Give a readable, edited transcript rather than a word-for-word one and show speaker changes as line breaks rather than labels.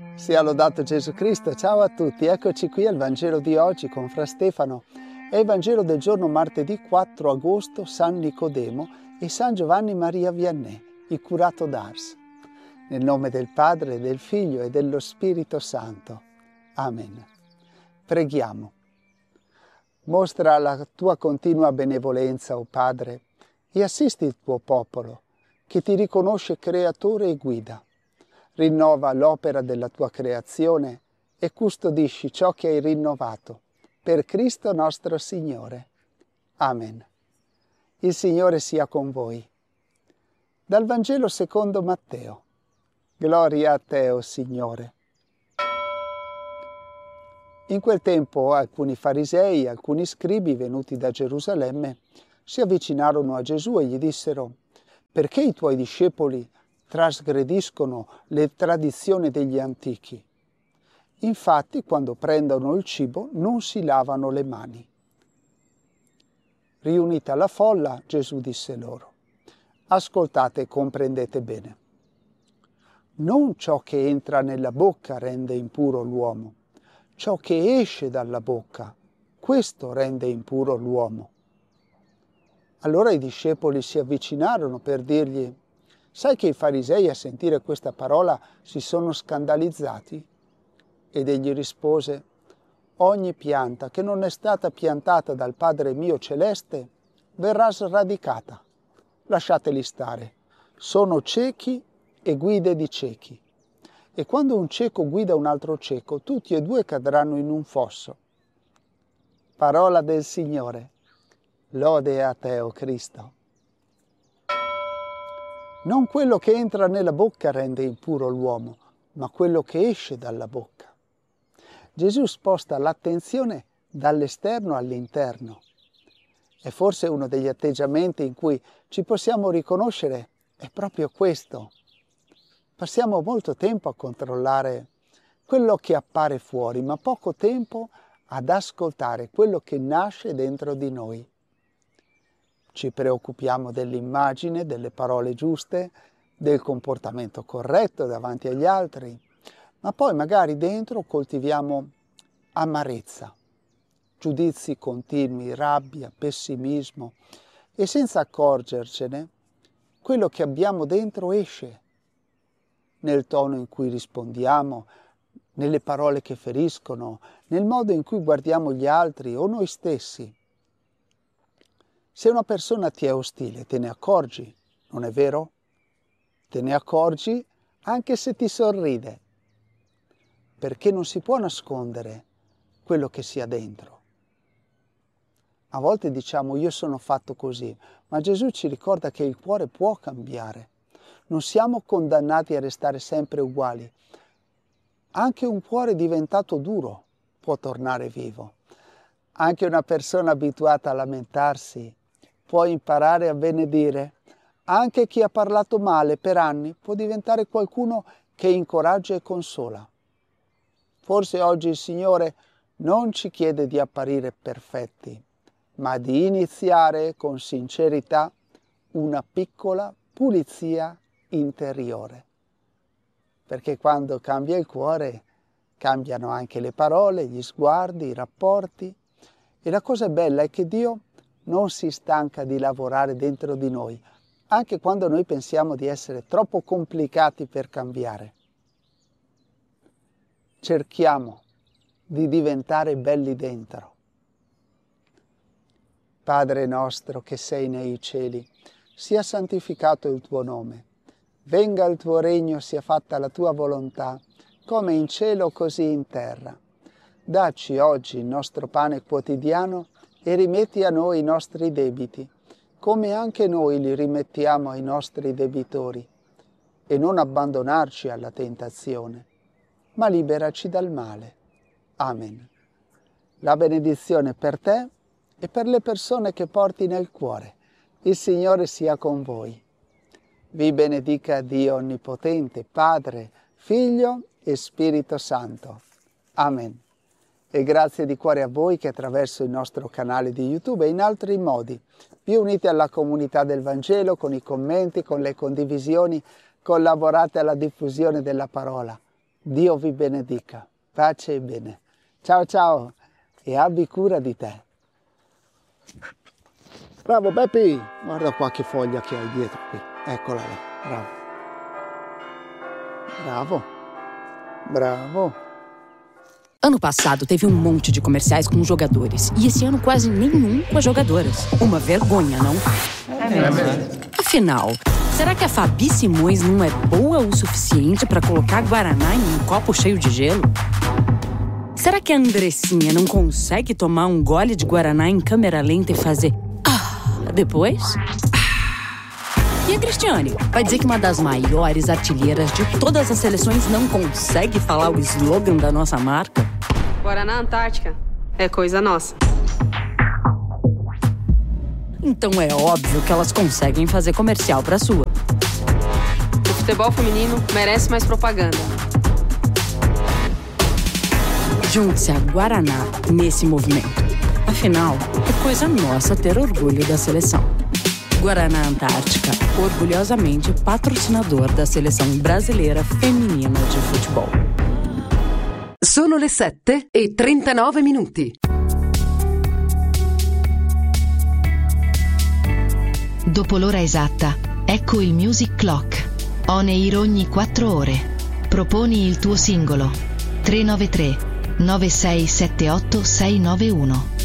Sia lodato Gesù Cristo, ciao a tutti, eccoci qui al Vangelo di oggi con Fra Stefano. È il Vangelo del giorno martedì 4 agosto, San Nicodemo e San Giovanni Maria Vianney, il curato d'Ars. Nel nome del Padre, del Figlio e dello Spirito Santo. Amen. Preghiamo. Mostra la tua continua benevolenza, o Padre, e assisti il tuo popolo, che ti riconosce creatore e guida. Rinnova l'opera della tua creazione e custodisci ciò che hai rinnovato. Per Cristo nostro Signore. Amen. Il Signore sia con voi. Dal Vangelo secondo Matteo. Gloria a te, o Signore. In quel tempo alcuni farisei e alcuni scribi venuti da Gerusalemme si avvicinarono a Gesù e gli dissero: «Perché i tuoi discepoli trasgrediscono le tradizioni degli antichi? Infatti, quando prendono il cibo, non si lavano le mani». Riunita la folla, Gesù disse loro: «Ascoltate e comprendete bene. Non ciò che entra nella bocca rende impuro l'uomo, ciò che esce dalla bocca, questo rende impuro l'uomo». Allora i discepoli si avvicinarono per dirgli: «Sai che i farisei a sentire questa parola si sono scandalizzati?» Ed egli rispose: «Ogni pianta che non è stata piantata dal Padre mio celeste verrà sradicata. Lasciateli stare. Sono ciechi e guide di ciechi. E quando un cieco guida un altro cieco, tutti e due cadranno in un fosso». Parola del Signore. Lode a te, o Cristo. Non quello che entra nella bocca rende impuro l'uomo, ma quello che esce dalla bocca. Gesù sposta l'attenzione dall'esterno all'interno. E forse uno degli atteggiamenti in cui ci possiamo riconoscere è proprio questo. Passiamo molto tempo a controllare quello che appare fuori, ma poco tempo ad ascoltare quello che nasce dentro di noi. Ci preoccupiamo dell'immagine, delle parole giuste, del comportamento corretto davanti agli altri, ma poi magari dentro coltiviamo amarezza, giudizi continui, rabbia, pessimismo, e senza accorgercene, quello che abbiamo dentro esce nel tono in cui rispondiamo, nelle parole che feriscono, nel modo in cui guardiamo gli altri o noi stessi. Se una persona ti è ostile, te ne accorgi, non è vero? Te ne accorgi anche se ti sorride, perché non si può nascondere quello che si ha dentro. A volte diciamo: io sono fatto così, ma Gesù ci ricorda che il cuore può cambiare. Non siamo condannati a restare sempre uguali. Anche un cuore diventato duro può tornare vivo. Anche una persona abituata a lamentarsi può imparare a benedire. Anche chi ha parlato male per anni può diventare qualcuno che incoraggia e consola. Forse oggi il Signore non ci chiede di apparire perfetti, ma di iniziare con sincerità una piccola pulizia interiore. Perché quando cambia il cuore, cambiano anche le parole, gli sguardi, i rapporti. E la cosa bella è che Dio non si stanca di lavorare dentro di noi, anche quando noi pensiamo di essere troppo complicati per cambiare. Cerchiamo di diventare belli dentro. Padre nostro che sei nei cieli, sia santificato il tuo nome. Venga il tuo regno, sia fatta la tua volontà, come in cielo così in terra. Dacci oggi il nostro pane quotidiano e rimetti a noi i nostri debiti, come anche noi li rimettiamo ai nostri debitori. E non abbandonarci alla tentazione, ma liberaci dal male. Amen. La benedizione per te e per le persone che porti nel cuore. Il Signore sia con voi. Vi benedica Dio Onnipotente, Padre, Figlio e Spirito Santo. Amen. E grazie di cuore a voi che attraverso il nostro canale di YouTube e in altri modi vi unite alla comunità del Vangelo con i commenti, con le condivisioni, collaborate alla diffusione della parola. Dio vi benedica. Pace e bene. Ciao ciao e abbi cura di te. Bravo Beppi, guarda qua che foglia che hai dietro qui. Eccola là, bravo. Bravo. Bravo.
Ano passado teve um monte de comerciais com jogadores. E esse ano quase nenhum com as jogadoras. Uma vergonha, não? É mesmo. Afinal, será que a Fabi Simões não é boa o suficiente para colocar Guaraná em um copo cheio de gelo? Será que a Andressinha não consegue tomar um gole de Guaraná em câmera lenta e fazer depois? E a Cristiane? Vai dizer que uma das maiores artilheiras de todas as seleções não consegue falar o slogan da nossa marca?
Guaraná Antártica é coisa nossa.
Então é óbvio que elas conseguem fazer comercial pra sua.
O futebol feminino merece mais propaganda.
Junte-se a Guaraná nesse movimento. Afinal, é coisa nossa ter orgulho da seleção. Guaraná Antártica, orgulhosamente patrocinador da Seleção Brasileira Feminina de Futebol.
Sono le 7:39.
Dopo l'ora esatta, ecco il Music Clock. On air ogni 4 ore. Proponi il tuo singolo. 393 9678 691.